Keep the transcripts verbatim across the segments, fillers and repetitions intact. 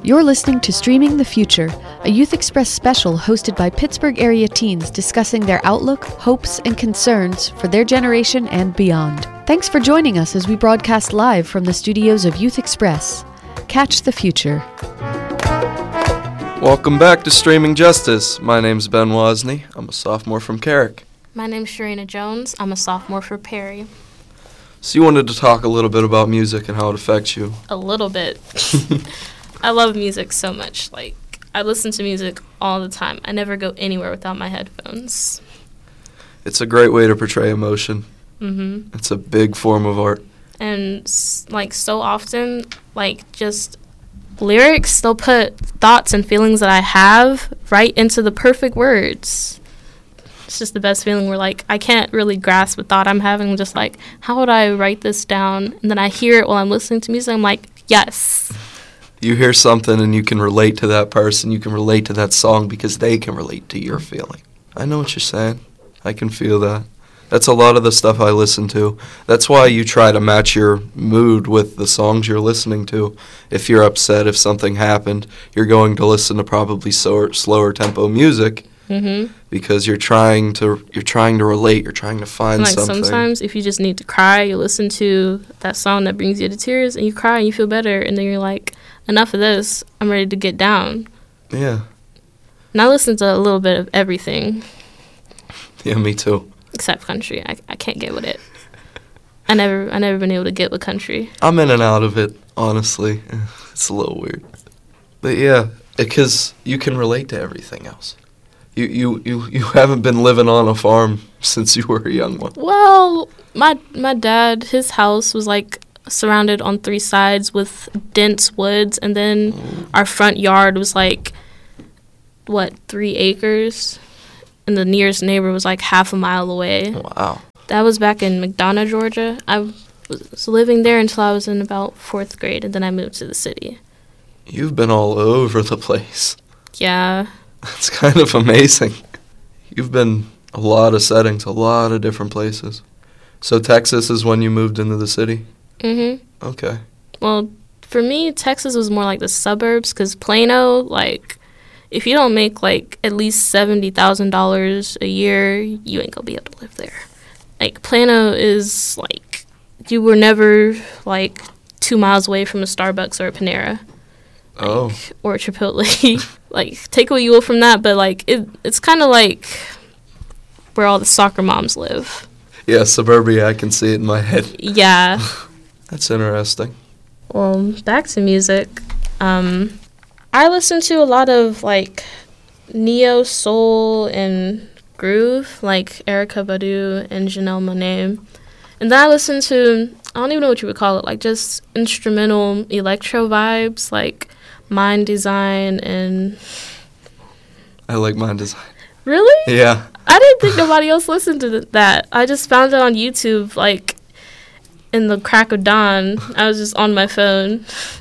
You're listening to Streaming the Future, a Youth Express special hosted by Pittsburgh area teens discussing their outlook, hopes, and concerns for their generation and beyond. Thanks for joining us as we broadcast live from the studios of Youth Express. Catch the future. Welcome back to Streaming Justice. My name's Ben Wozni. I'm a sophomore from Carrick. My name's Sharina Jones. I'm a sophomore for Perry. So you wanted to talk a little bit about music and how it affects you. A little bit. I love music so much. Like, I listen to music all the time. I never go anywhere without my headphones. It's a great way to portray emotion. Mm-hmm. It's a big form of art. And, like, so often, like, just lyrics, they'll put thoughts and feelings that I have right into the perfect words. It's just the best feeling where, like, I can't really grasp a thought I'm having. I'm just like, how would I write this down? And then I hear it while I'm listening to music. I'm like, yes. You hear something and you can relate to that person. You can relate to that song because they can relate to your feeling. I know what you're saying. I can feel that. That's a lot of the stuff I listen to. That's why you try to match your mood with the songs you're listening to. If you're upset, if something happened, you're going to listen to probably slower, slower tempo music. Mm-hmm. Because you're trying to you're trying to relate, you're trying to find like something. Sometimes if you just need to cry, you listen to that song that brings you to tears and you cry and you feel better, and then you're like, enough of this, I'm ready to get down. Yeah. And I listen to a little bit of everything. Yeah, me too. Except country. I I can't get with it. I never I never been able to get with country. I'm in and out of it, honestly. It's a little weird. But yeah, because you can relate to everything else. You, you, you, you haven't been living on a farm since you were a young one. Well, my my dad, his house was like surrounded on three sides with dense woods, and then mm. our front yard was like, what, three acres? And the nearest neighbor was like half a mile away. Wow. That was back in McDonough, Georgia. I was living there until I was in about fourth grade, and then I moved to the city. You've been all over the place. Yeah. It's kind of amazing. You've been a lot of settings, a lot of different places. So Texas is when you moved into the city? Mm-hmm. Okay. Well, for me, Texas was more like the suburbs, because Plano, like, if you don't make, like, at least seventy thousand dollars a year, you ain't gonna be able to live there. Like, Plano is, like, you were never, like, two miles away from a Starbucks or a Panera. Like, oh. Or a Chipotle. Like, take what you will from that, but, like, it it's kind of like where all the soccer moms live. Yeah, suburbia, I can see it in my head. Yeah. That's interesting. Well, back to music. Um, I listen to a lot of, like, neo soul and groove, like Erykah Badu and Janelle Monáe. And then I listen to, I don't even know what you would call it, like, just instrumental electro vibes, like Mind Design and... I like Mind Design. Really? Yeah. I didn't think nobody else listened to th- that. I just found it on YouTube, like, in the crack of dawn. I was just on my phone.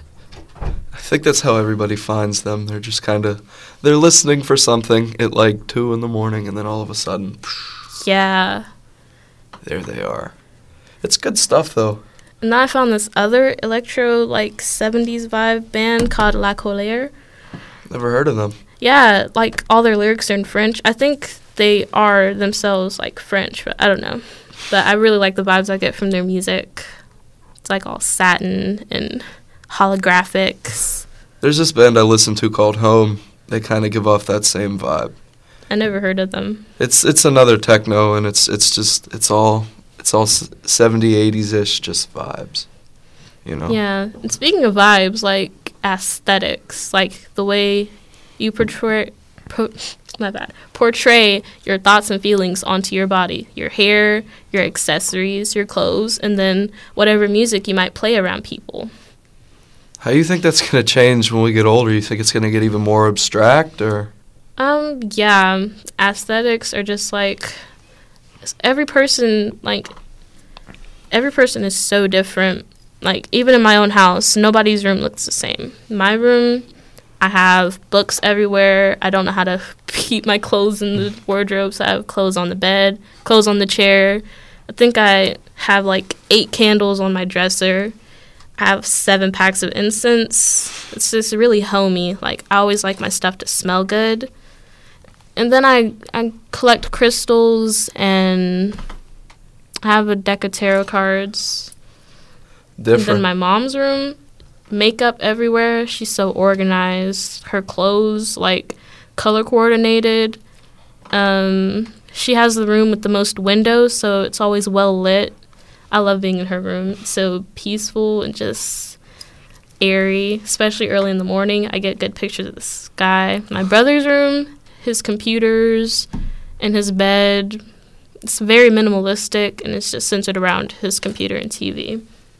I think that's how everybody finds them. They're just kind of, they're listening for something at, like, two in the morning, and then all of a sudden... Yeah. There they are. It's good stuff, though. And then I found this other electro, like, seventies vibe band called La Colère. Never heard of them. Yeah, like, all their lyrics are in French. I think they are themselves, like, French, but I don't know. But I really like the vibes I get from their music. It's, like, all satin and holographics. There's this band I listen to called Home. They kind of give off that same vibe. I never heard of them. It's it's another techno, and it's it's just, it's all... It's all seventies, eighties-ish, just vibes, you know? Yeah. And speaking of vibes, like, aesthetics, like, the way you portray, po- my bad, portray your thoughts and feelings onto your body, your hair, your accessories, your clothes, and then whatever music you might play around people. How do you think that's going to change when we get older? You think it's going to get even more abstract, or? Um, yeah. Aesthetics are just, like... Every person, like, every person is so different. Like, even in my own house, nobody's room looks the same. My room, I have books everywhere. I don't know how to keep my clothes in the wardrobe, so I have clothes on the bed, clothes on the chair. I think I have, like, eight candles on my dresser. I have seven packs of incense. It's just really homey. Like, I always like my stuff to smell good. And then I, I collect crystals, and I have a deck of tarot cards. Different. And then my mom's room, makeup everywhere. She's so organized. Her clothes, like, color coordinated. Um, she has the room with the most windows, so it's always well lit. I love being in her room. It's so peaceful and just airy, especially early in the morning. I get good pictures of the sky. My brother's room, his computers, and his bed. It's very minimalistic, and it's just centered around his computer and T V.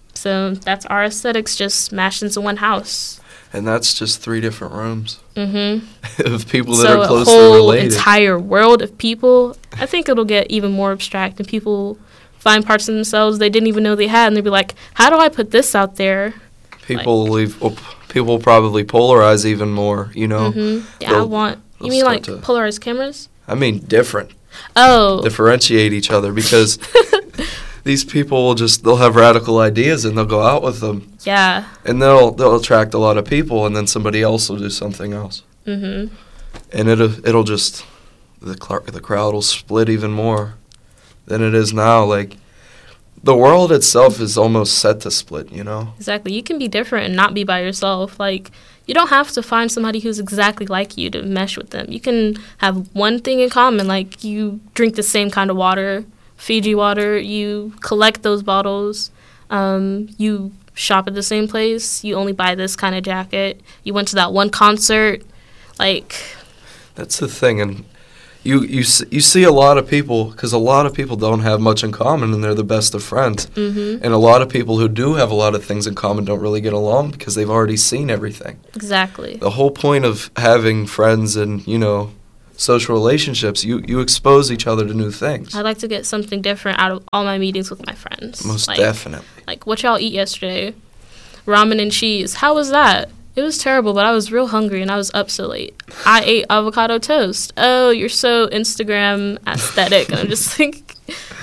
So that's our aesthetics just mashed into one house. And that's just three different rooms Mm-hmm. of people that so are closely a whole related. entire world of people. I think it'll get even more abstract, and people find parts of themselves they didn't even know they had, and they'll be like, how do I put this out there? People like, leave. Well, people will probably polarize even more. You know. Mm-hmm. Yeah, I They'll- want. they'll You mean start like to- polarized cameras? I mean, different. Oh, Differentiate each other, because these people will just they'll have radical ideas and they'll go out with them, yeah. and they'll they'll attract a lot of people, and then somebody else will do something else, Mm-hmm. and it'll it'll just the cl- the crowd will split even more than it is now. Like, the world itself is almost set to split. You know. Exactly. You can be different and not be by yourself. Like, you don't have to find somebody who's exactly like you to mesh with them. You can have one thing in common, like you drink the same kind of water, Fiji water, you collect those bottles, um, you shop at the same place, you only buy this kind of jacket, you went to that one concert, like... That's the thing, and you you s- you see a lot of people, because a lot of people don't have much in common, and they're the best of friends. Mm-hmm. And a lot of people who do have a lot of things in common don't really get along because they've already seen everything. Exactly. The whole point of having friends and, you know, social relationships, you, you expose each other to new things. I like to get something different out of all my meetings with my friends. Most like, definitely. Like, what y'all eat yesterday? Ramen and cheese. How was that? It was terrible, but I was real hungry and I was up so late. I ate avocado toast. Oh, you're so Instagram aesthetic. And I'm just like...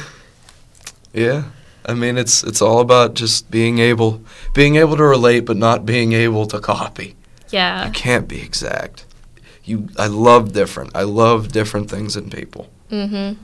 Yeah. I mean, it's it's all about just being able being able to relate, but not being able to copy. Yeah. You can't be exact. You, I love different. I love different things in people. Mm-hmm.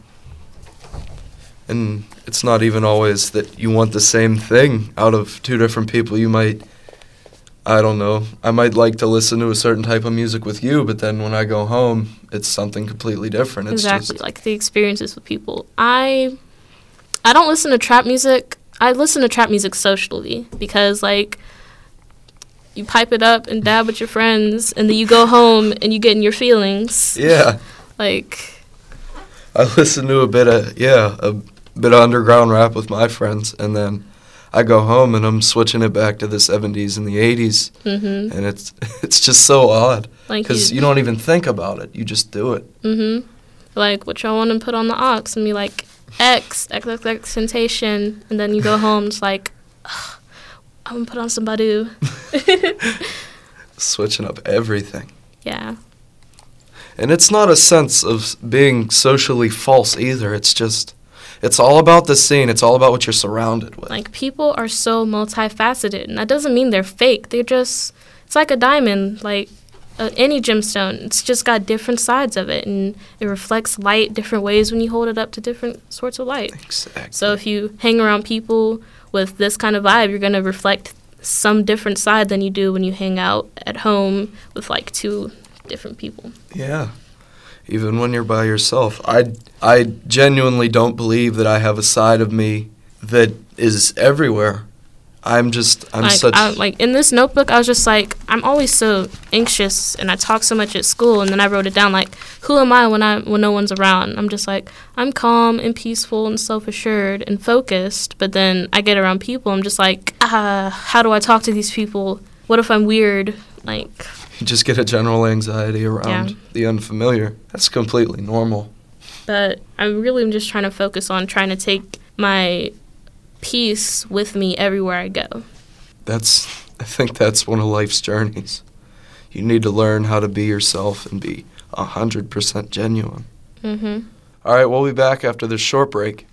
And it's not even always that you want the same thing out of two different people. You might, I don't know, I might like to listen to a certain type of music with you, but then when I go home, it's something completely different. It's Exactly. just, Like the experiences with people. I I don't listen to trap music. I listen to trap music socially because, like, you pipe it up and dab with your friends, and then you go home and you get in your feelings. yeah. Like, I listen to a bit of, yeah, a bit of underground rap with my friends, and then I go home and I'm switching it back to the seventies and the eighties, mm-hmm. and it's it's just so odd Like because you- you don't even think about it. You just do it. Mm-hmm. Like, what y'all want to put on the aux? And be like, X, X, X, X, Temptation. And then you go home, it's like, ugh, I'm going to put on some Badu. Switching up everything. Yeah. And it's not a sense of being socially false either. It's just, it's all about the scene. It's all about what you're surrounded with. Like, people are so multifaceted. And that doesn't mean they're fake. They're just, it's like a diamond. Like, uh, any gemstone. It's just got different sides of it. And it reflects light different ways when you hold it up to different sorts of light. Exactly. So if you hang around people with this kind of vibe, you're going to reflect some different side than you do when you hang out at home with, like, two different people. Yeah. Even when you're by yourself. I, I genuinely don't believe that I have a side of me that is everywhere. I'm just, I'm like, such... I, like, in this notebook, I was just like, I'm always so anxious, and I talk so much at school, and then I wrote it down, like, who am I when I when no one's around? I'm just like, I'm calm and peaceful and self-assured and focused, but then I get around people, I'm just like, ah, how do I talk to these people? What if I'm weird? Like... You just get a general anxiety around Yeah. the unfamiliar. That's completely normal. But I really am just trying to focus on trying to take my peace with me everywhere I go. That's, I think that's one of life's journeys. You need to learn how to be yourself and be one hundred percent genuine. Mm-hmm. All right, we'll be back after this short break.